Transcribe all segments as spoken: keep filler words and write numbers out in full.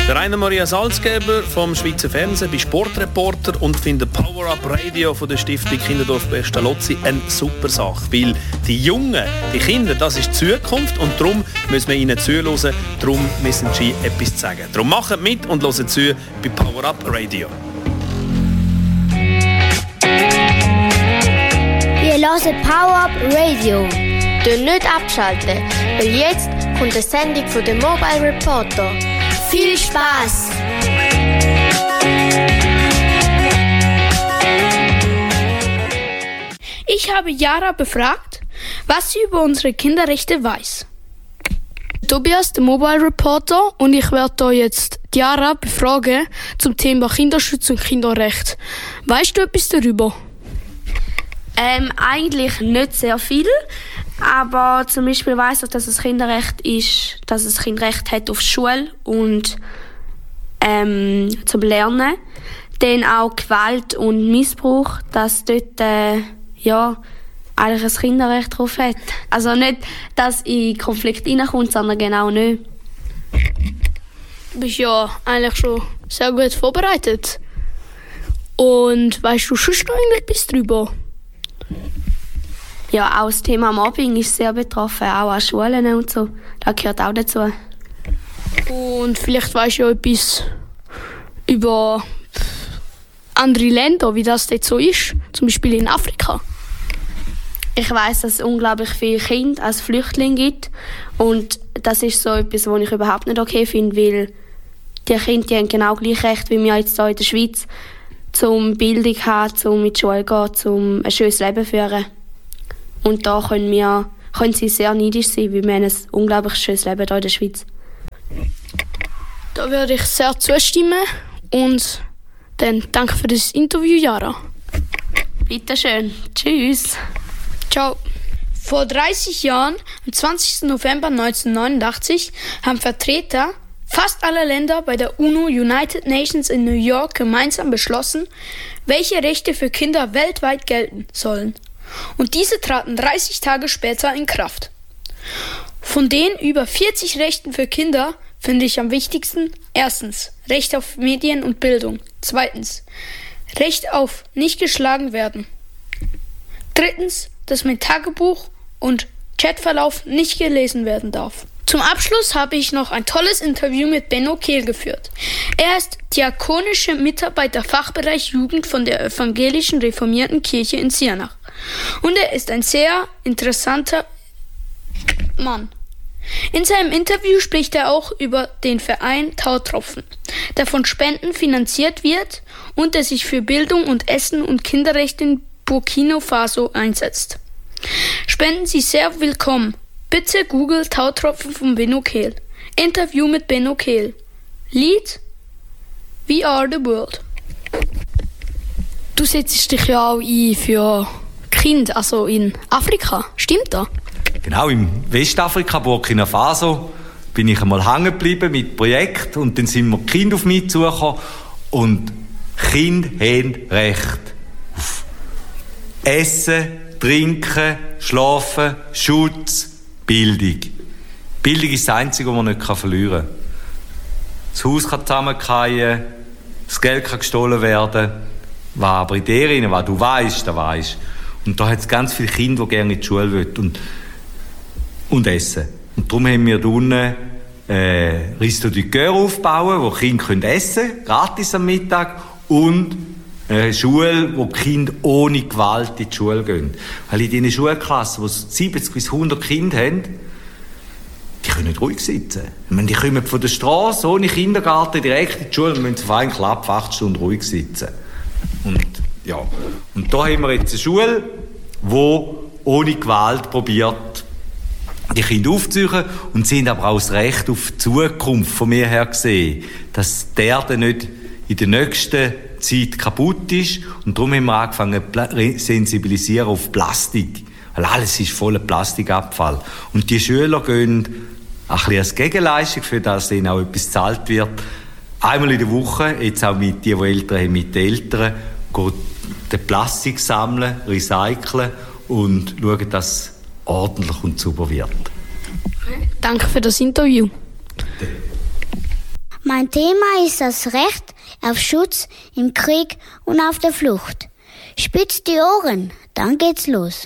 Der Rainer Maria Salzgeber vom Schweizer Fernsehen, bin Sportreporter und finde Power Up Radio von der Stiftung Kinderdorf Pestalozzi eine super Sache. Weil die Jungen, die Kinder, das ist die Zukunft und darum müssen wir ihnen zuhören. Darum müssen sie etwas zu sagen. Darum macht mit und hört zu bei Power Up Radio. Wir hören Power Up Radio. Dürft nicht abschalten, weil jetzt kommt eine Sendung von der Mobile Reporter. Viel Spaß! Ich habe Jara befragt, was sie über unsere Kinderrechte weiß. Tobias, der Mobile Reporter, und ich werde da jetzt Jara befragen zum Thema Kinderschutz und Kinderrecht. Weißt du etwas darüber? Ähm, eigentlich nicht sehr viel, aber zum Beispiel weiss ich, dass es Kinderrecht ist, dass es Kind Recht hat auf Schule und ähm, zum Lernen. Dann auch Gewalt und Missbrauch, dass dort äh, ja, eigentlich ein Kinderrecht drauf hat. Also nicht, dass in Konflikt reinkommt, sondern genau nicht. Du bist ja eigentlich schon sehr gut vorbereitet. Und weißt du schon noch irgendetwas darüber? Ja, auch das Thema Mobbing ist sehr betroffen, auch an Schulen und so. Das gehört auch dazu. Und vielleicht weißt du ja etwas über andere Länder, wie das dort so ist, zum Beispiel in Afrika. Ich weiss, dass es unglaublich viele Kinder als Flüchtlinge gibt. Und das ist so etwas, was ich überhaupt nicht okay finde, weil die Kinder die haben genau gleich Recht wie wir jetzt hier in der Schweiz, zum Bildung haben, zum in die Schule gehen, zum ein schönes Leben führen. Und da können, wir, können sie sehr neidisch sein, weil wir haben ein unglaublich schönes Leben hier in der Schweiz. Da würde ich sehr zustimmen. Und dann danke für das Interview, Jara. Bitte schön. Tschüss. Ciao. Vor dreißig Jahren, am zwanzigsten November neunzehnhundertneunundachtzig, haben Vertreter fast aller Länder bei der UNO United Nations in New York gemeinsam beschlossen, welche Rechte für Kinder weltweit gelten sollen. Und diese traten dreißig Tage später in Kraft. Von den über vierzig Rechten für Kinder finde ich am wichtigsten erstens Recht auf Medien und Bildung, zweitens Recht auf nicht geschlagen werden, drittens, dass mein Tagebuch und Chatverlauf nicht gelesen werden darf. Zum Abschluss habe ich noch ein tolles Interview mit Benno Kehl geführt. Er ist diakonischer Mitarbeiter Fachbereich Jugend von der Evangelischen Reformierten Kirche in Ziernach. Und er ist ein sehr interessanter Mann. In seinem Interview spricht er auch über den Verein Tautropfen, der von Spenden finanziert wird und der sich für Bildung und Essen und Kinderrechte in Burkina Faso einsetzt. Spenden Sie sehr willkommen. Bitte Google Tautropfen von Benno Kehl. Interview mit Benno Kehl. Lied We Are the World. Du setzt dich ja auch ein für Kinder, also in Afrika. Stimmt das? Genau, im Westafrika, Burkina Faso, bin ich einmal hängen geblieben mit Projekt und dann sind wir die Kinder auf mich zugekommen und Kinder haben Recht auf Essen, Trinken, Schlafen, Schutz, Bildung. Bildung ist das Einzige, was man nicht verlieren kann. Das Haus kann zusammenfallen, das Geld kann gestohlen werden, was aber in dir rein, was du weißt, das weißt. Und da hat es ganz viele Kinder, die gerne in die Schule wollen und, und essen. Und darum haben wir da unten äh, Risto du Coeur aufbauen, wo Kinder können essen, gratis am Mittag, und eine Schule, wo die Kinder ohne Gewalt in die Schule gehen. Weil in diesen Schulklassen, wo siebzig bis hundert Kinder haben, die können nicht ruhig sitzen. Ich meine, die kommen von der Straße ohne Kindergarten direkt in die Schule und müssen auf einen Klapp acht Stunden ruhig sitzen. Und, ja. und da haben wir jetzt eine Schule, die ohne Gewalt probiert, die Kinder aufzuziehen, und sie haben aber auch das Recht auf die Zukunft von mir her gesehen, dass die Erde nicht in der nächsten Zeit kaputt ist. Und darum haben wir angefangen zu sensibilisieren auf Plastik. Weil alles ist voller Plastikabfall. Und die Schüler gehen ein bisschen als Gegenleistung, für das ihnen auch etwas gezahlt wird. Einmal in der Woche, jetzt auch mit die, die Eltern haben, mit den Eltern, gehen den Plastik sammeln, recyceln und schauen, dass es ordentlich und sauber wird. Danke für das Interview. Mein Thema ist das Recht auf Schutz im Krieg und auf der Flucht. Spitzt die Ohren, dann geht's los.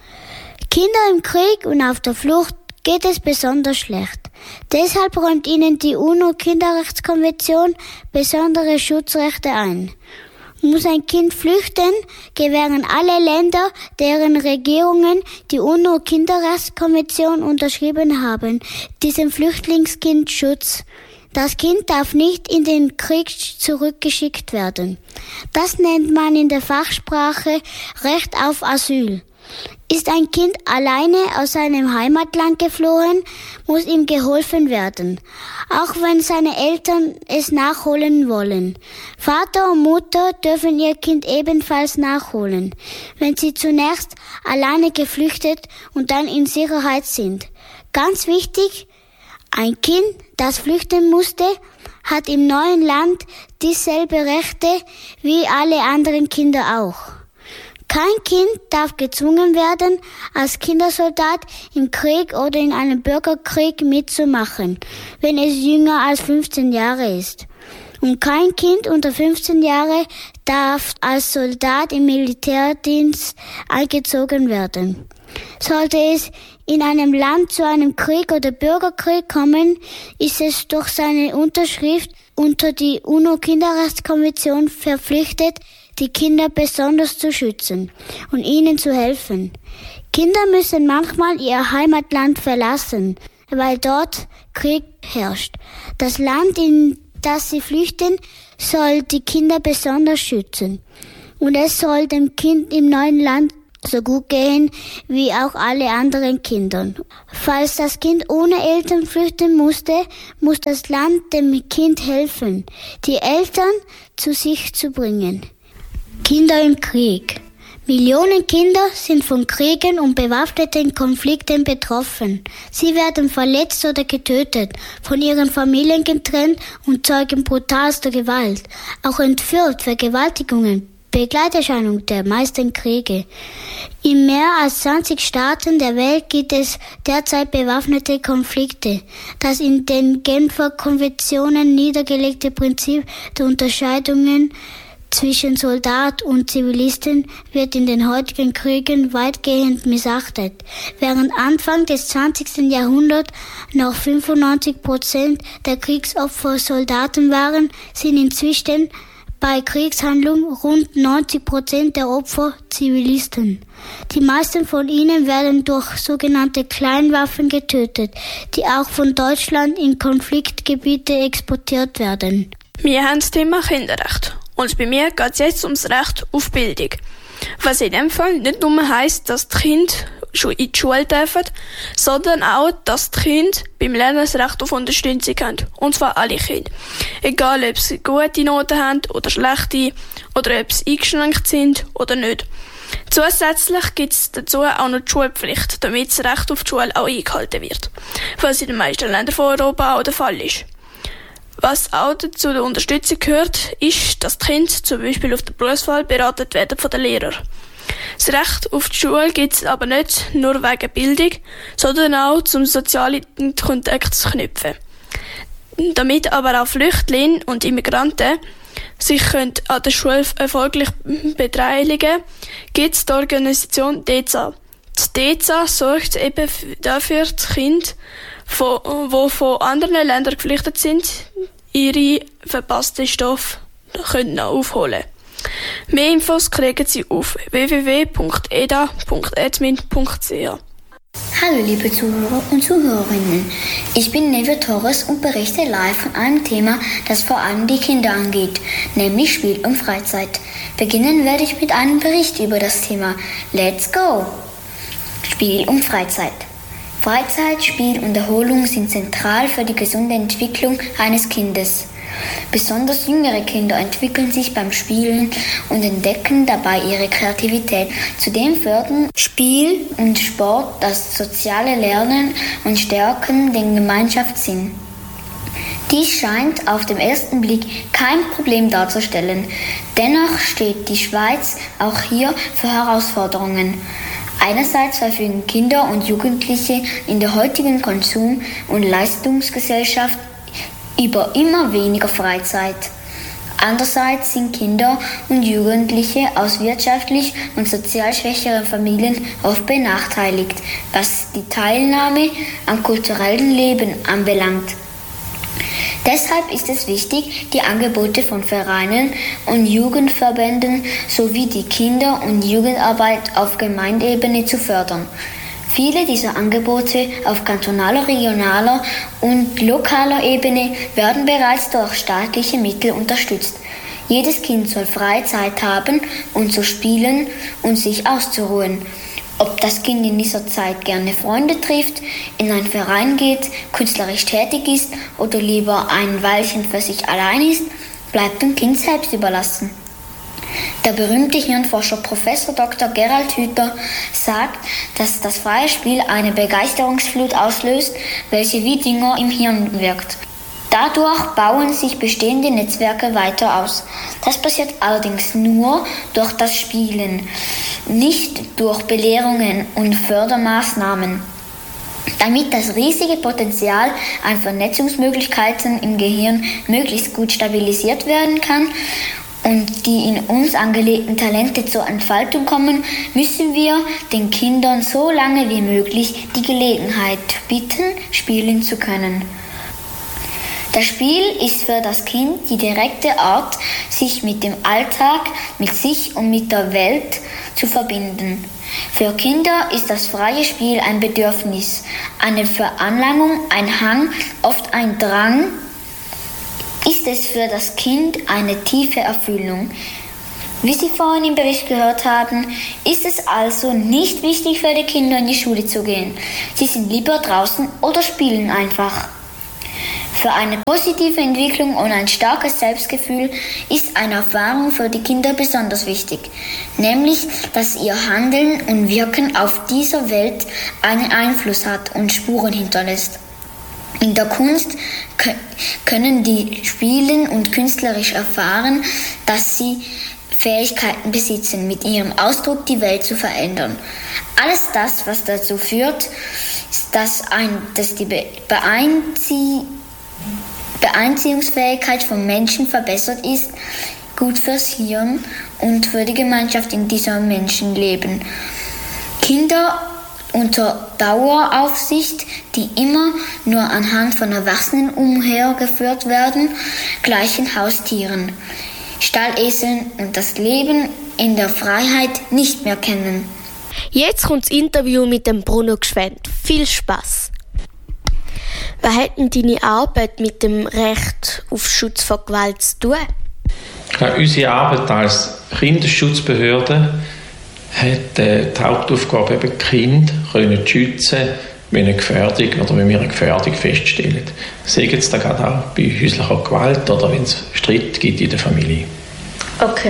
Kinder im Krieg und auf der Flucht geht es besonders schlecht. Deshalb räumt ihnen die UNO-Kinderrechtskonvention besondere Schutzrechte ein. Muss ein Kind flüchten, gewähren alle Länder, deren Regierungen die UNO-Kinderrechtskonvention unterschrieben haben, diesem Flüchtlingskind Schutz. Das Kind darf nicht in den Krieg zurückgeschickt werden. Das nennt man in der Fachsprache Recht auf Asyl. Ist ein Kind alleine aus seinem Heimatland geflohen, muss ihm geholfen werden, auch wenn seine Eltern es nachholen wollen. Vater und Mutter dürfen ihr Kind ebenfalls nachholen, wenn sie zunächst alleine geflüchtet und dann in Sicherheit sind. Ganz wichtig, ein Kind, das flüchten musste, hat im neuen Land dieselbe Rechte wie alle anderen Kinder auch. Kein Kind darf gezwungen werden, als Kindersoldat im Krieg oder in einem Bürgerkrieg mitzumachen, wenn es jünger als fünfzehn Jahre ist. Und kein Kind unter fünfzehn Jahre darf als Soldat im Militärdienst eingezogen werden. Sollte es in einem Land zu einem Krieg oder Bürgerkrieg kommen, ist es durch seine Unterschrift unter die UNO-Kinderrechtskonvention verpflichtet, die Kinder besonders zu schützen und ihnen zu helfen. Kinder müssen manchmal ihr Heimatland verlassen, weil dort Krieg herrscht. Das Land, in das sie flüchten, soll die Kinder besonders schützen. Und es soll dem Kind im neuen Land so gut gehen wie auch alle anderen Kindern. Falls das Kind ohne Eltern flüchten musste, muss das Land dem Kind helfen, die Eltern zu sich zu bringen. Kinder im Krieg. Millionen Kinder sind von Kriegen und bewaffneten Konflikten betroffen. Sie werden verletzt oder getötet, von ihren Familien getrennt und zeugen brutalster Gewalt. Auch entführt, Vergewaltigungen, Begleiterscheinung der meisten Kriege. In mehr als zwanzig Staaten der Welt gibt es derzeit bewaffnete Konflikte. Das in den Genfer Konventionen niedergelegte Prinzip der Unterscheidungen zwischen Soldat und Zivilisten wird in den heutigen Kriegen weitgehend missachtet. Während Anfang des zwanzigsten Jahrhunderts noch fünfundneunzig Prozent der Kriegsopfer Soldaten waren, sind inzwischen bei Kriegshandlungen rund neunzig Prozent der Opfer Zivilisten. Die meisten von ihnen werden durch sogenannte Kleinwaffen getötet, die auch von Deutschland in Konfliktgebiete exportiert werden. Wir haben das Thema Kinderrecht. Und bei mir geht es jetzt ums Recht auf Bildung. Was in dem Fall nicht nur heisst, dass die Kinder schon in die Schule dürfen, sondern auch, dass die Kinder beim Lernen das Recht auf Unterstützung haben. Und zwar alle Kinder. Egal, ob sie gute Noten haben oder schlechte, oder ob sie eingeschränkt sind oder nicht. Zusätzlich gibt es dazu auch noch die Schulpflicht, damit das Recht auf die Schule auch eingehalten wird. Was in den meisten Ländern von Europa auch der Fall ist. Was auch zu der Unterstützung gehört, ist, dass die Kinder zum Beispiel auf der Berufswahl beraten werden von den Lehrern. Das Recht auf die Schule gibt es aber nicht nur wegen Bildung, sondern auch zum sozialen Kontakt zu knüpfen. Damit aber auch Flüchtlinge und Immigranten sich können an der Schule erfolgreich beteiligen, gibt es die Organisation D E Z A. Die D E Z A sorgt eben dafür, dass Kinder, die von anderen Ländern geflüchtet sind, ihre verpassten Stoffe können aufholen. Mehr Infos kriegen Sie auf w w w punkt e d a punkt admin punkt c h. Hallo liebe Zuhörer und Zuhörerinnen, ich bin Neve Torres und berichte live von einem Thema, das vor allem die Kinder angeht, nämlich Spiel und Freizeit. Beginnen werde ich mit einem Bericht über das Thema. Let's go! Spiel und Freizeit. Freizeit, Spiel und Erholung sind zentral für die gesunde Entwicklung eines Kindes. Besonders jüngere Kinder entwickeln sich beim Spielen und entdecken dabei ihre Kreativität. Zudem fördern Spiel und Sport das soziale Lernen und stärken den Gemeinschaftssinn. Dies scheint auf den ersten Blick kein Problem darzustellen. Dennoch steht die Schweiz auch hier für Herausforderungen. Einerseits verfügen Kinder und Jugendliche in der heutigen Konsum- und Leistungsgesellschaft über immer weniger Freizeit. Andererseits sind Kinder und Jugendliche aus wirtschaftlich und sozial schwächeren Familien oft benachteiligt, was die Teilnahme am kulturellen Leben anbelangt. Deshalb ist es wichtig, die Angebote von Vereinen und Jugendverbänden sowie die Kinder- und Jugendarbeit auf Gemeindeebene zu fördern. Viele dieser Angebote auf kantonaler, regionaler und lokaler Ebene werden bereits durch staatliche Mittel unterstützt. Jedes Kind soll freie Zeit haben, um zu spielen und sich auszuruhen. Ob das Kind in dieser Zeit gerne Freunde trifft, in einen Verein geht, künstlerisch tätig ist oder lieber ein Weilchen für sich allein ist, bleibt dem Kind selbst überlassen. Der berühmte Hirnforscher Professor Doktor Gerald Hüther sagt, dass das freie Spiel eine Begeisterungsflut auslöst, welche wie Dünger im Hirn wirkt. Dadurch bauen sich bestehende Netzwerke weiter aus. Das passiert allerdings nur durch das Spielen, nicht durch Belehrungen und Fördermaßnahmen. Damit das riesige Potenzial an Vernetzungsmöglichkeiten im Gehirn möglichst gut stabilisiert werden kann und die in uns angelegten Talente zur Entfaltung kommen, müssen wir den Kindern so lange wie möglich die Gelegenheit bieten, spielen zu können. Das Spiel ist für das Kind die direkte Art, sich mit dem Alltag, mit sich und mit der Welt zu verbinden. Für Kinder ist das freie Spiel ein Bedürfnis, eine Veranlagung, ein Hang, oft ein Drang. Ist es für das Kind eine tiefe Erfüllung. Wie Sie vorhin im Bericht gehört haben, ist es also nicht wichtig für die Kinder in die Schule zu gehen. Sie sind lieber draußen oder spielen einfach. Für eine positive Entwicklung und ein starkes Selbstgefühl ist eine Erfahrung für die Kinder besonders wichtig, nämlich, dass ihr Handeln und Wirken auf dieser Welt einen Einfluss hat und Spuren hinterlässt. In der Kunst können die spielen und künstlerisch erfahren, dass sie Fähigkeiten besitzen, mit ihrem Ausdruck die Welt zu verändern. Alles das, was dazu führt, dass, ein, dass die Beeinzie- Beeinziehungsfähigkeit von Menschen verbessert ist, gut fürs Hirn und für die Gemeinschaft, in dieser Menschen leben. Kinder unter Daueraufsicht, die immer nur anhand von Erwachsenen umhergeführt werden, gleichen Haustieren, Stalleseln und das Leben in der Freiheit nicht mehr kennen. Jetzt kommt das Interview mit dem Bruno Gschwend. Viel Spaß! Was hat denn deine Arbeit mit dem Recht auf Schutz vor Gewalt zu tun? Ja, unsere Arbeit als Kinderschutzbehörde hat äh, die Hauptaufgabe, eben die Kinder können zu schützen, wenn eine Gefährdung oder wenn wir eine Gefährdung feststellen. Sei es da gerade auch bei häuslicher Gewalt oder wenn es Streit gibt in der Familie. Okay.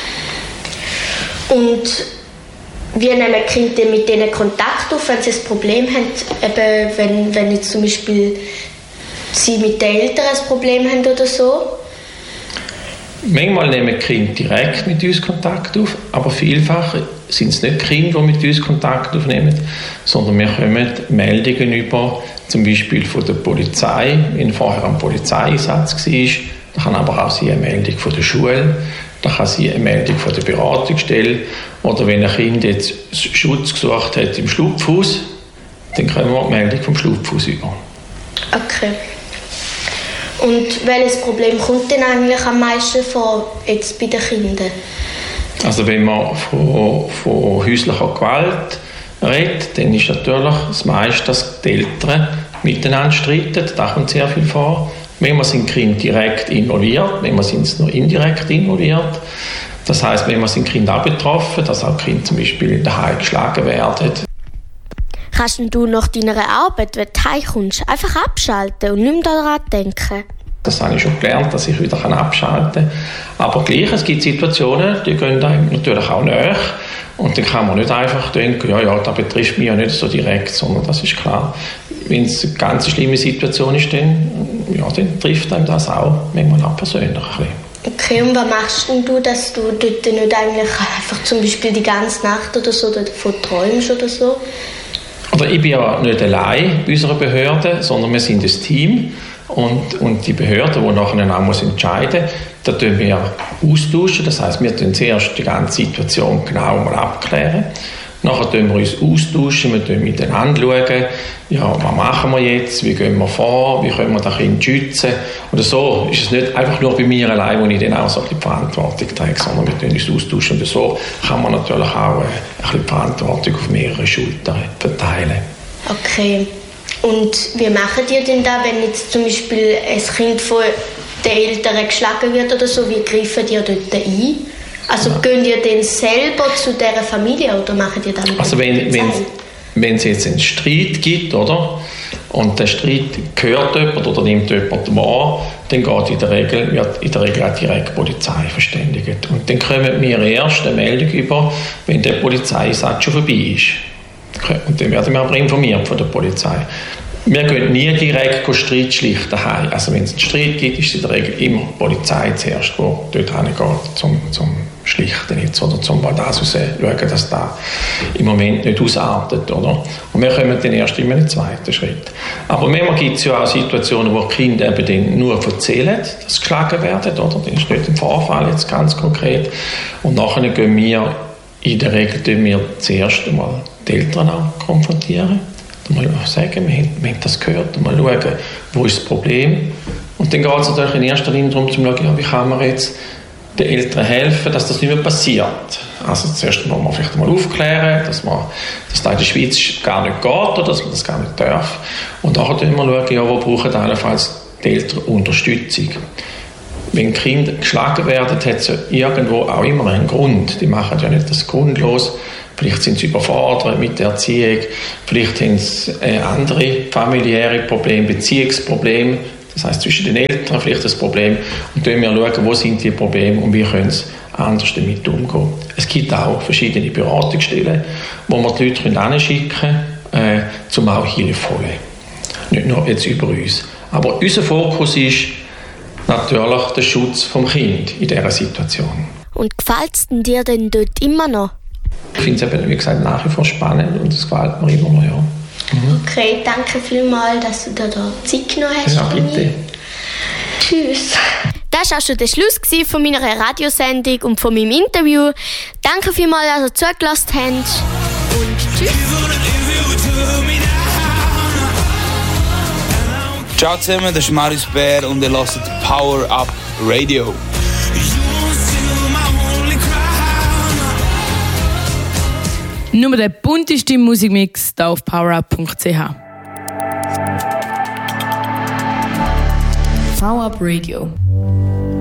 Und wie nehmen die Kinder mit denen Kontakt auf, wenn sie ein Problem haben? Eben, wenn, wenn jetzt zum Beispiel sie mit den Eltern ein Problem haben oder so? Manchmal nehmen die Kinder direkt mit uns Kontakt auf, aber vielfach sind es nicht die Kinder, die mit uns Kontakt aufnehmen, sondern wir kommen Meldungen über, zum Beispiel von der Polizei, wenn vorher ein Polizeieinsatz war. Da kann aber auch sein eine Meldung von der Schule, da kann sein eine Meldung von der Beratungsstelle oder wenn ein Kind jetzt Schutz gesucht hat im Schlupfhaus, dann kommen wir die Meldung vom Schlupfhaus über. Okay. Und welches Problem kommt denn eigentlich am meisten vor jetzt bei den Kindern? Also wenn man von, von häuslicher Gewalt redet, dann ist natürlich das meiste, dass die Eltern miteinander streiten. Da kommt sehr viel vor. Manchmal sind die Kinder direkt involviert, manchmal sind sie nur indirekt involviert. Das heisst, manchmal sind die Kinder auch betroffen, dass auch die Kinder zum Beispiel in der Heim geschlagen werden. Kannst du nach deiner Arbeit, wenn du heimkommst, einfach abschalten und nicht mehr daran denken? Das habe ich schon gelernt, dass ich wieder abschalten kann. Aber gleich, es gibt Situationen, die gehen einem natürlich auch näher. Und dann kann man nicht einfach denken, ja, ja, das betrifft mich ja nicht so direkt, sondern das ist klar. Wenn es eine ganz schlimme Situation ist, dann, ja, dann trifft einem das auch manchmal auch persönlich ein bisschen. Okay, und was machst denn du, dass du dort nicht eigentlich einfach zum Beispiel die ganze Nacht oder so davon träumst oder so? Oder ich bin ja nicht allein bei unserer Behörde, sondern wir sind ein Team. und, und die Behörde, die nachher auch muss entscheiden muss, da tun wir austauschen. Das heisst, wir tun zuerst die ganze Situation genau mal abklären. Nachher tun wir uns austauschen, wir tun miteinander schauen, ja, was machen wir jetzt, wie gehen wir vor, wie können wir das Kind schützen. Oder so ist es nicht einfach nur bei mir allein, wo ich dann auch so ein bisschen die Verantwortung trage, sondern wir tun uns austauschen. Und so kann man natürlich auch ein bisschen die Verantwortung auf mehrere Schultern verteilen. Okay. Und wie machen ihr denn da, wenn jetzt zum Beispiel ein Kind von den Eltern geschlagen wird oder so, wie greifen ihr dort ein? Also ja. Gehen ihr denn selber zu dieser Familie oder machen ihr dann Also wenn, wenn, wenn es jetzt einen Streit gibt, oder? Und der Streit gehört jemand oder nimmt jemand wahr, dann geht in der Regel, wird in der Regel auch direkt die Polizei verständigt. Und dann kommen wir erst eine Meldung über, wenn der Polizeieinsatz schon vorbei ist. Und dann werden wir aber informiert von der Polizei. Wir gehen nie direkt Streit schlichten daheim. Also wenn es einen Streit gibt, ist in der Regel immer die Polizei zuerst, die dort hingeht, zum, zum Schlichten jetzt, oder zum mal das schauen, dass das im Moment nicht ausartet. Oder? Und wir kommen dann erst in einen zweiten Schritt. Aber manchmal gibt es ja auch Situationen, wo die Kinder eben dann nur erzählen, dass sie geschlagen werden. Oder? Das ist nicht ein Vorfall jetzt ganz konkret. Und nachher gehen wir in der Regel wir zuerst einmal die Eltern auch konfrontieren. Mal sagen, wir haben, wir haben das gehört, mal schauen, wo ist das Problem. Und dann geht es natürlich in erster Linie darum, zu schauen, ja, wie kann man jetzt den Eltern helfen, dass das nicht mehr passiert. Also zuerst muss man vielleicht mal aufklären, dass, man, dass das in der Schweiz gar nicht geht oder dass man das gar nicht darf. Und nachher schauen wir, ja, wo brauchen allenfalls die Eltern Unterstützung. Wenn Kinder geschlagen werden, hat es ja irgendwo auch immer einen Grund. Die machen ja nicht das grundlos. Vielleicht sind sie überfordert mit der Erziehung, vielleicht haben sie äh, andere familiäre Probleme, Beziehungsprobleme, das heisst zwischen den Eltern vielleicht das Problem. Und dann wir schauen, wo sind die Probleme und wie können sie anders damit umgehen. Es gibt auch verschiedene Beratungsstellen, wo wir die Leute hinschicken können, äh, um auch Hilfe zu holen. Nicht nur jetzt über uns. Aber unser Fokus ist natürlich der Schutz des Kindes in dieser Situation. Und gefällt es dir denn dort immer noch? Ich finde es eben, wie gesagt, nach wie vor spannend und es gefällt mir immer noch, ja. Mhm. Okay, danke vielmals, dass du dir da Zeit genommen hast. Ja, bitte. Tschüss. Das war auch schon der Schluss von meiner Radiosendung und von meinem Interview. Danke vielmals, dass ihr zugelassen habt und tschüss. Ciao zusammen, das ist Marius Bär und ihr hört Power Up Radio. Nur der bunteste Musikmix hier auf powerup punkt c h. Power Up Radio.